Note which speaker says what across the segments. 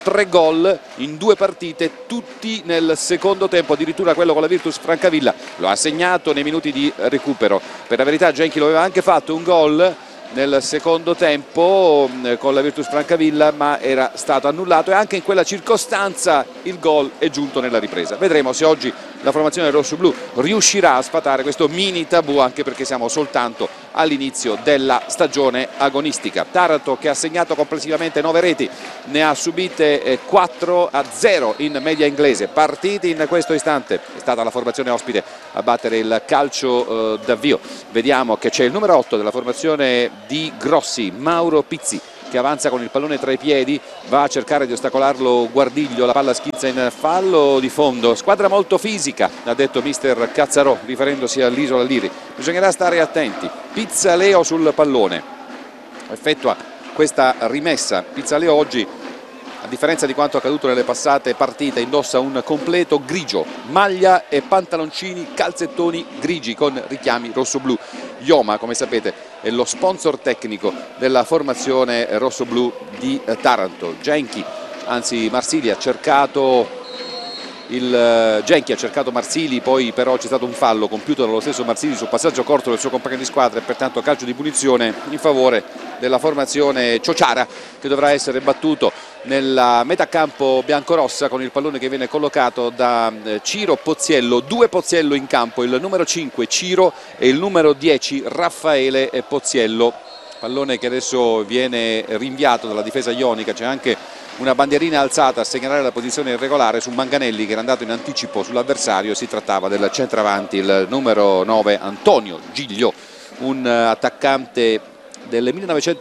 Speaker 1: 3 gol in 2 partite, tutti nel secondo tempo, addirittura quello con la Virtus Francavilla lo ha segnato nei minuti di recupero. Per la verità Genchi lo aveva anche fatto un gol nel secondo tempo con la Virtus Francavilla, ma era stato annullato, e anche in quella circostanza il gol è giunto nella ripresa. Vedremo se oggi la formazione rossoblu riuscirà a sfatare questo mini tabù, anche perché siamo soltanto all'inizio della stagione agonistica. Taranto, che ha segnato complessivamente 9 reti, ne ha subite 4-0 in media inglese. Partiti in questo istante, è stata la formazione ospite a battere il calcio d'avvio. Vediamo che c'è il numero 8 della formazione di Grossi, Mauro Pizzi, che avanza con il pallone tra i piedi, va a cercare di ostacolarlo Guardiglio, la palla schizza in fallo di fondo. Squadra molto fisica, ha detto mister Cazzarò, riferendosi all'Isola Liri. Bisognerà stare attenti. Pizzaleo sul pallone, effettua questa rimessa. Pizzaleo oggi, a differenza di quanto accaduto nelle passate partite, indossa un completo grigio, maglia e pantaloncini calzettoni grigi con richiami rossoblu. Ioma, come sapete, è lo sponsor tecnico della formazione rossoblu di Taranto. Genchi, anzi Marsili, ha cercato Genchi ha cercato Marsili, poi però c'è stato un fallo compiuto dallo stesso Marsili sul passaggio corto del suo compagno di squadra, e pertanto calcio di punizione in favore della formazione Ciociara, che dovrà essere battuto nella metacampo biancorossa con il pallone che viene collocato da Ciro Pozziello. 2 Pozziello in campo, il numero 5 Ciro e il numero 10 Raffaele Pozziello. Pallone che adesso viene rinviato dalla difesa ionica. C'è anche una bandierina alzata a segnalare la posizione irregolare su Manganelli, che era andato in anticipo sull'avversario. Si trattava del centravanti, il numero 9 Antonio Giglio, un attaccante del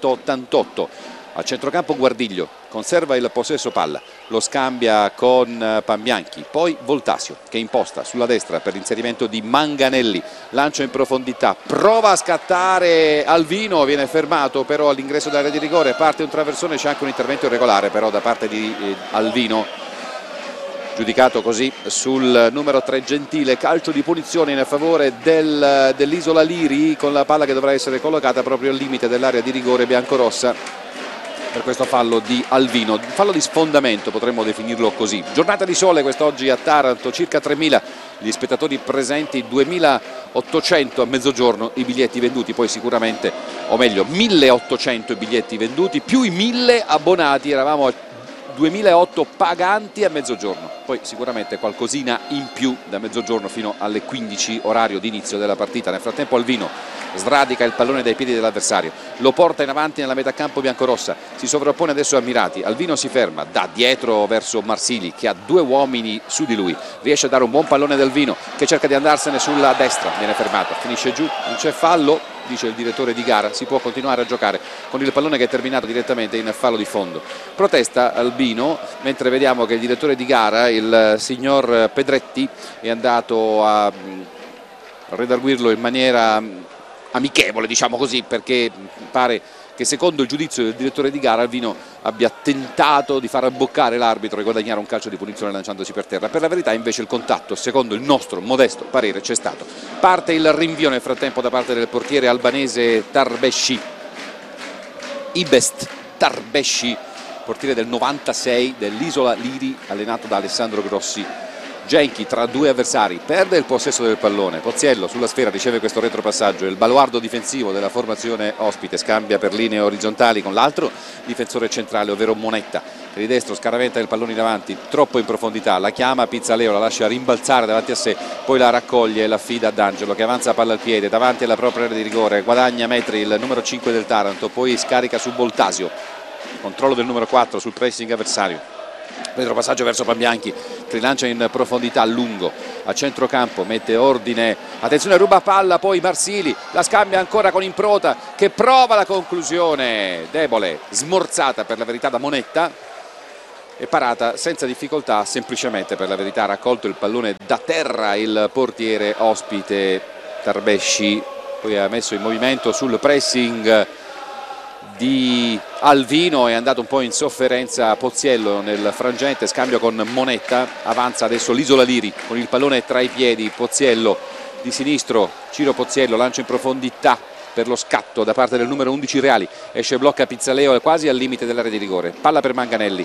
Speaker 1: 1988. A centrocampo Guardiglio conserva il possesso palla, lo scambia con Pambianchi, poi Voltasio che imposta sulla destra per l'inserimento di Manganelli, lancio in profondità, prova a scattare Alvino, viene fermato però all'ingresso dell'area di rigore, parte un traversone, c'è anche un intervento irregolare però da parte di Alvino, giudicato così sul numero 3 Gentile. Calcio di punizione in favore dell'Isola Liri, con la palla che dovrà essere collocata proprio al limite dell'area di rigore biancorossa per questo fallo di Alvino, fallo di sfondamento potremmo definirlo così. Giornata di sole quest'oggi a Taranto, circa 3.000 gli spettatori presenti, 2.800 a mezzogiorno i biglietti venduti, poi sicuramente, o meglio 1.800 i biglietti venduti più i 1.000 abbonati, eravamo a 2.008 paganti a mezzogiorno, poi sicuramente qualcosina in più da mezzogiorno fino alle 15 orario di inizio della partita. Nel frattempo Alvino sradica il pallone dai piedi dell'avversario, lo porta in avanti nella metacampo biancorossa, si sovrappone adesso a Mirati, Alvino si ferma, da dietro verso Marsili che ha 2 uomini su di lui, riesce a dare un buon pallone ad Alvino che cerca di andarsene sulla destra, viene fermato, finisce giù, non c'è fallo, dice il direttore di gara, si può continuare a giocare con il pallone che è terminato direttamente in fallo di fondo. Protesta Albino, mentre vediamo che il direttore di gara, il signor Pedretti, è andato a redarguirlo in maniera amichevole, diciamo così, perché pare che secondo il giudizio del direttore di gara Alvino abbia tentato di far abboccare l'arbitro e guadagnare un calcio di punizione lanciandosi per terra. Per la verità invece il contatto, secondo il nostro modesto parere, c'è stato. Parte il rinvio nel frattempo da parte del portiere albanese Tarbesci, Ibest Tarbesci, portiere del 96 dell'Isola Liri, allenato da Alessandro Grossi. Genchi tra 2 avversari, perde il possesso del pallone, Pozziello sulla sfera riceve questo retropassaggio, il baluardo difensivo della formazione ospite scambia per linee orizzontali con l'altro difensore centrale, ovvero Monetta, per il destro scaraventa il pallone in avanti, troppo in profondità, la chiama Pizzaleo, la lascia rimbalzare davanti a sé, poi la raccoglie e la affida ad Angelo che avanza palla al piede davanti alla propria area di rigore, guadagna metri il numero 5 del Taranto, poi scarica su Voltasio, controllo del numero 4 sul pressing avversario. Retropassaggio verso Pambianchi, rilancia in profondità lungo a centrocampo, mette ordine, attenzione, ruba palla, poi Marsili la scambia ancora con Improta che prova la conclusione debole, smorzata per la verità da Monetta e parata senza difficoltà, semplicemente per la verità ha raccolto il pallone da terra il portiere ospite Tarbesci, poi ha messo in movimento sul pressing di Alvino, è andato un po' in sofferenza Pozziello nel frangente, scambio con Monetta, avanza adesso l'Isola Liri con il pallone tra i piedi, Pozziello di sinistro, Ciro Pozziello, lancio in profondità per lo scatto da parte del numero 11 Reali, esce blocca Pizzaleo quasi al limite dell'area di rigore, palla per Manganelli,